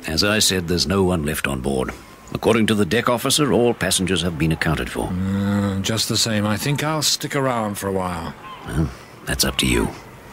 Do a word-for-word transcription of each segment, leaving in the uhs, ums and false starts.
As I said, there's no one left on board. According to the deck officer, all passengers have been accounted for. Mm, just the same, I think I'll stick around for a while. Well, that's up to you.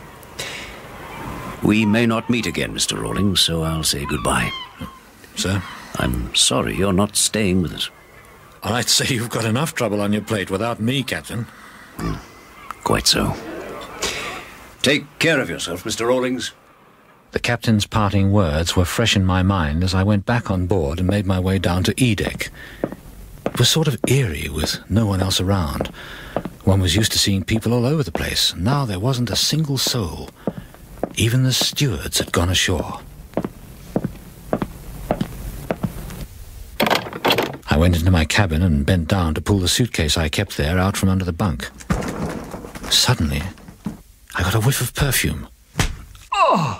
We may not meet again, Mister Rawlings, so I'll say goodbye. Sir? I'm sorry you're not staying with us. I'd say you've got enough trouble on your plate without me, Captain. Mm, quite so. Take care of yourself, Mister Rawlings. The captain's parting words were fresh in my mind as I went back on board and made my way down to E-deck. It was sort of eerie with no one else around. One was used to seeing people all over the place, and now there wasn't a single soul. Even the stewards had gone ashore. I went into my cabin and bent down to pull the suitcase I kept there out from under the bunk. Suddenly, I got a whiff of perfume. Oh!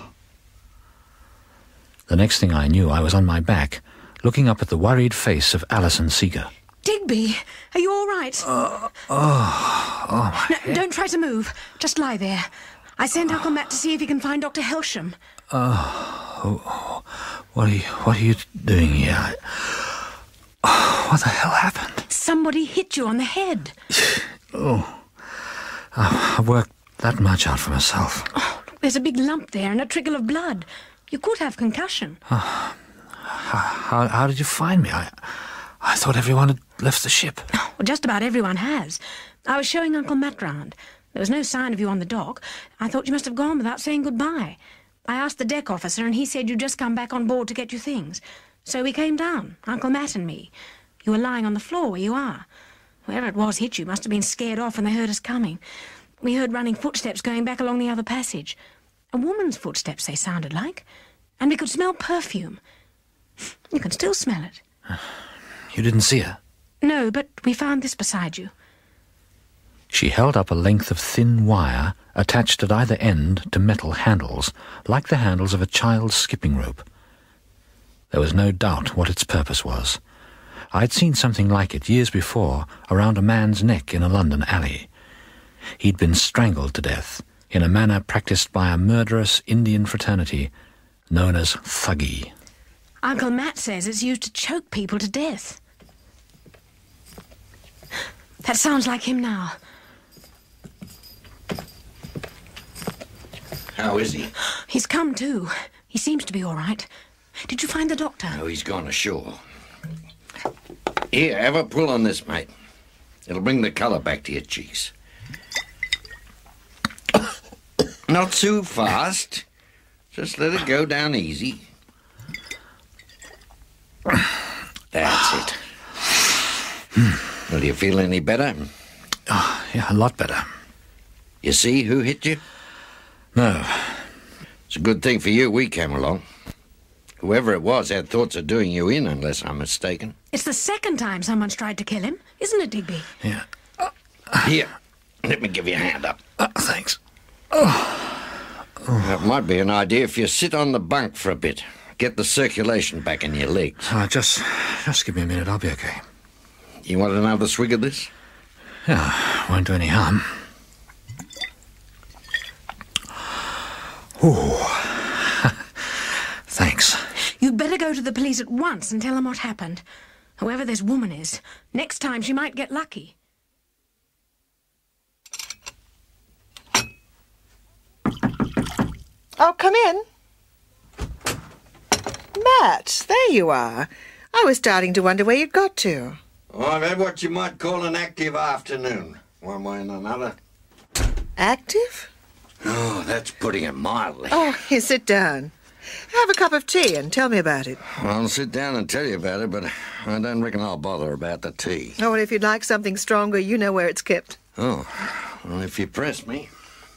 The next thing I knew, I was on my back, looking up at the worried face of Alison Seeger. Digby, are you all right? Uh, oh, oh my no, head. Don't try to move. Just lie there. I sent Uncle Matt to see if he can find Doctor Helsham. Oh, oh, what are you, what are you doing here? I, oh, what the hell happened? Somebody hit you on the head. Oh, I worked that much out for myself. Oh, there's a big lump there and a trickle of blood. You could have concussion. Oh, how, how, how did you find me? I, I thought everyone had left the ship. Oh, well, just about everyone has. I was showing Uncle Matt round. There was no sign of you on the dock. I thought you must have gone without saying goodbye. I asked the deck officer, and he said you'd just come back on board to get your things. So we came down, Uncle Matt and me. You were lying on the floor where you are. Whoever it was hit you must have been scared off when they heard us coming. We heard running footsteps going back along the other passage. A woman's footsteps, they sounded like. And we could smell perfume. You can still smell it. You didn't see her? No, but we found this beside you. She held up a length of thin wire attached at either end to metal handles, like the handles of a child's skipping rope. There was no doubt what its purpose was. I'd seen something like it years before around a man's neck in a London alley. He'd been strangled to death in a manner practiced by a murderous Indian fraternity known as Thuggee. Uncle Matt says it's used to choke people to death. That sounds like him now. How is he? He's come to. He seems to be all right. Did you find the doctor? Oh, he's gone ashore. Here, have a pull on this, mate. It'll bring the colour back to your cheeks. Not too fast. Just let it go down easy. That's it. Well, do you feel any better? Oh, yeah, a lot better. You see who hit you? No. It's a good thing for you we came along. Whoever it was had thoughts of doing you in, unless I'm mistaken. It's the second time someone's tried to kill him, isn't it, Digby? Yeah. Uh, Here, let me give you a hand up. Uh, thanks. Oh. Oh. That might be an idea if you sit on the bunk for a bit. Get the circulation back in your legs. Uh, just, just give me a minute, I'll be okay. You want another swig of this? Yeah, won't do any harm. Ooh. Thanks. You'd better go to the police at once and tell them what happened. Whoever this woman is, next time she might get lucky. Oh, come in. Matt, there you are. I was starting to wonder where you'd got to. Oh, I've had what you might call an active afternoon, one way and another. Active? Oh, that's putting it mildly. Oh, here, sit down. Have a cup of tea and tell me about it. I'll sit down and tell you about it, but I don't reckon I'll bother about the tea. Oh, well, if you'd like something stronger, you know where it's kept. Oh, well, if you press me.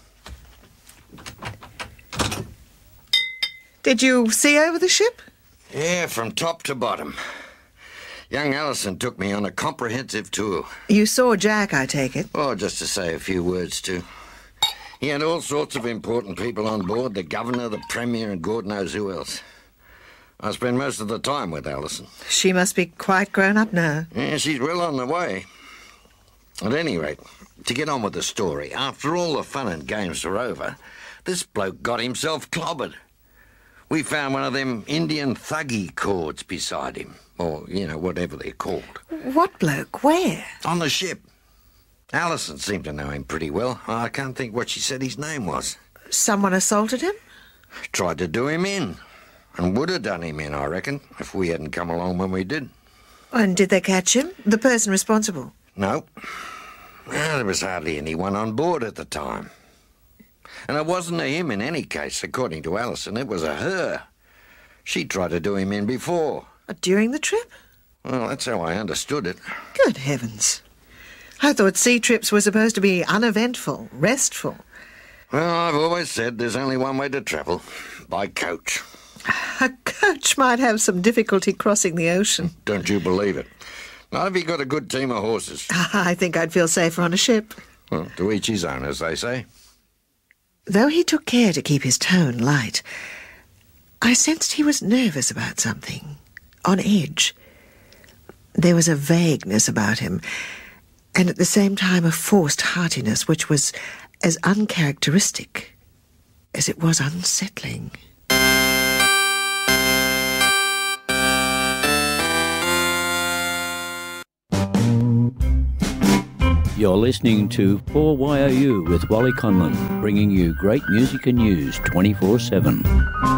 Did you see over the ship? Yeah, from top to bottom. Young Allison took me on a comprehensive tour. You saw Jack, I take it. Oh, just to say a few words to. He had all sorts of important people on board, the governor, the premier, and God knows who else. I spend most of the time with Allison. She must be quite grown up now. Yeah, she's well on the way. At any rate, to get on with the story, after all the fun and games were over, this bloke got himself clobbered. We found one of them Indian thuggy cords beside him. Or, you know, whatever they're called. What bloke? Where? On the ship. Alison seemed to know him pretty well. I can't think what she said his name was. Someone assaulted him? Tried to do him in. And would have done him in, I reckon, if we hadn't come along when we did. And did they catch him? The person responsible? No. Well, there was hardly anyone on board at the time. And it wasn't a him in any case, according to Alison. It was a her. She tried to do him in before. During the trip? Well, that's how I understood it. Good heavens. I thought sea trips were supposed to be uneventful, restful. Well, I've always said there's only one way to travel. By coach. A coach might have some difficulty crossing the ocean. Don't you believe it? Not if you got a good team of horses. I think I'd feel safer on a ship. Well, to each his own, as they say. Though he took care to keep his tone light, I sensed he was nervous about something, on edge. There was a vagueness about him, and at the same time a forced heartiness which was as uncharacteristic as it was unsettling. You're listening to four Y O U with Wally Conlon, bringing you great music and news twenty-four seven.